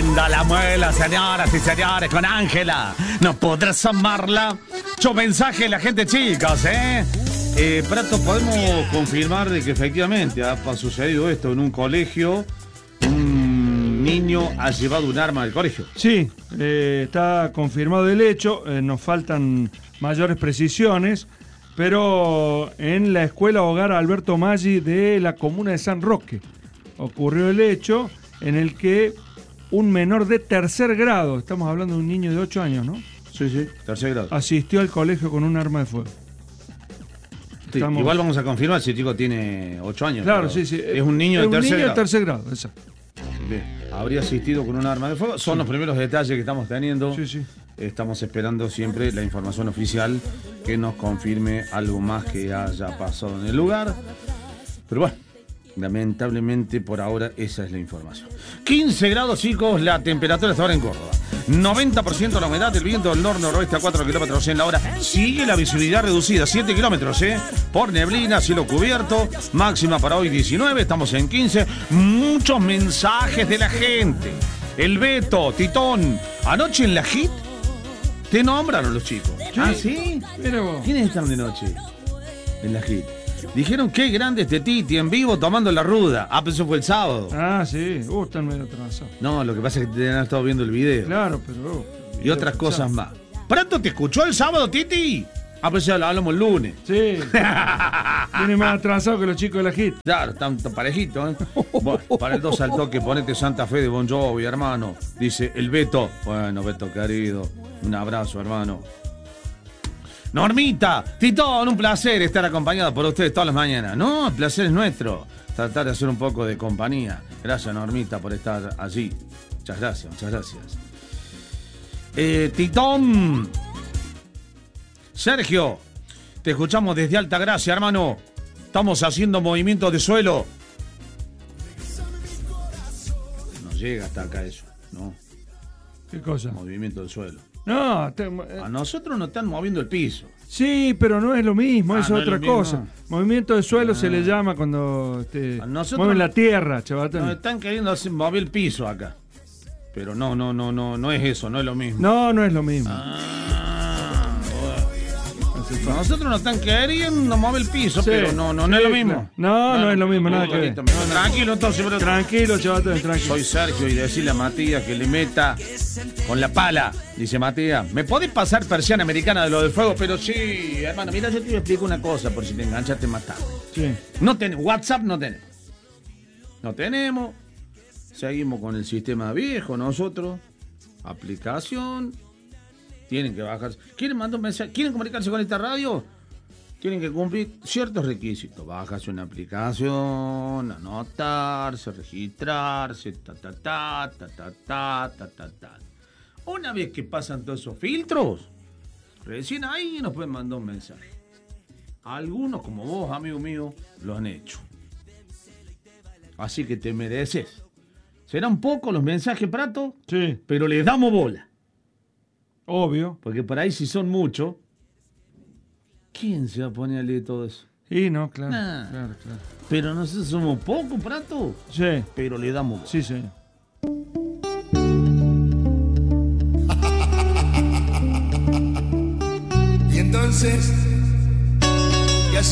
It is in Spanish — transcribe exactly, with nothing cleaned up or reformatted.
moviendo la muela, señoras y señores, con Ángela. No podrás amarla. Mucho mensaje de la gente, chicos, ¿eh? eh Prato, podemos confirmar de que efectivamente ha sucedido esto en un colegio. Un niño ha llevado un arma al colegio. Sí, eh, está confirmado el hecho. Eh, nos faltan mayores precisiones. Pero en la escuela hogar Alberto Maggi de la comuna de San Roque ocurrió el hecho en el que un menor de tercer grado, estamos hablando de un niño de ocho años, ¿no? Sí, sí, tercer grado. Asistió al colegio con un arma de fuego. Sí, estamos... Igual vamos a confirmar si el chico tiene ocho años. Claro, sí, sí. Es un niño de tercer grado. Es un niño de tercer grado, exacto. Bien, habría asistido con un arma de fuego. Son sí. los primeros detalles que estamos teniendo. Sí, sí. Estamos esperando siempre la información oficial que nos confirme algo más que haya pasado en el lugar. Pero bueno, lamentablemente por ahora esa es la información. quince grados, chicos, la temperatura está ahora en Córdoba. noventa por ciento la humedad, el viento del nor-noroeste a cuatro kilómetros en la hora. Sigue la visibilidad reducida, siete kilómetros, ¿eh? Por neblina, cielo cubierto. Máxima para hoy diecinueve, estamos en quince. Muchos mensajes de la gente. El Beto, Titón, anoche en la Hit te nombraron los chicos. ¿Sí? ¿Ah, sí? Mira vos. ¿Quiénes están de noche en la Hit? Dijeron qué grande este Titi en vivo tomando la ruda. Ah, pero eso fue el sábado. Ah, sí. Uh, están medio atrasados. No, lo que pasa es que te han estado viendo el video. Claro, pero... Uh, y otras cosas más. ¿Pronto te escuchó el sábado, Titi? Ah, pues ya lo hablamos el lunes. Sí. Viene más atrasado que los chicos de la Hit. Claro, tanto parejito, ¿eh? Bueno, para el dos al toque, ponete Santa Fe de Bon Jovi, hermano. Dice el Beto. Bueno, Beto querido, un abrazo, hermano. Normita, Titón, un placer estar acompañado por ustedes todas las mañanas. No, el placer es nuestro. Tratar de hacer un poco de compañía. Gracias, Normita, por estar allí. Muchas gracias, muchas gracias. Eh, Titón. Sergio, te escuchamos desde Altagracia, hermano. Estamos haciendo movimientos de suelo. No llega hasta acá eso, ¿no? ¿Qué cosa? Movimiento del suelo. No, te, eh. a nosotros nos están moviendo el piso. Sí, pero no es lo mismo, ah, es no otra es cosa. Mismo. Movimiento de suelo ah. se le llama cuando este, nosotros, mueven la tierra, chavatón. Nos están queriendo hacer, mover el piso acá. Pero no, no, no, no, no es eso, no es lo mismo. No, no es lo mismo. Ah, bueno. Nosotros nos están queriendo mover el piso, sí, pero no, no, no sí, es lo mismo. No, no, no es lo mismo, nada que ver. No, no, tranquilo, entonces, bro. Tranquilo, chavatón, tranquilo. Soy Sergio y decirle a Matías que le meta con la pala. Dice Matías, ¿me podés pasar persiana americana de lo del fuego? Pero sí, hermano, mira, yo te explico una cosa, por si te enganchaste más tarde. Sí. No tenemos, WhatsApp no tenemos. No tenemos. Seguimos con el sistema viejo nosotros. Aplicación. Tienen que bajarse. ¿Quieren mandar un mensaje? ¿Quieren comunicarse con esta radio? Tienen que cumplir ciertos requisitos. Bajarse una aplicación, anotarse, registrarse, ta ta ta, ta ta ta, ta ta ta. Una vez que pasan todos esos filtros, recién ahí nos pueden mandar un mensaje. Algunos, como vos, amigo mío, lo han hecho. Así que te mereces. Serán pocos los mensajes, Prato, sí, pero les damos bola. Obvio. Porque por ahí si son muchos, ¿quién se va a poner a leer todo eso? Sí, no, claro, nah. claro, claro. Pero nosotros somos pocos, Prato. Sí. Pero le damos bola. Sí, señor. Y entonces